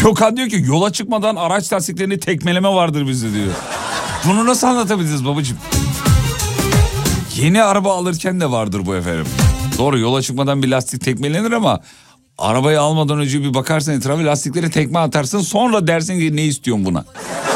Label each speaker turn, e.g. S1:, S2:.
S1: Gökhan diyor ki yola çıkmadan araç lastiklerini tekmeleme vardır bizde diyor. Bunu nasıl anlatabiliriz babacığım? Yeni araba alırken de vardır bu efendim. Doğru, yola çıkmadan bir lastik tekmelenir ama arabayı almadan önce bir bakarsın etrafa, lastikleri tekme atarsın, sonra dersin ki ne istiyorsun buna?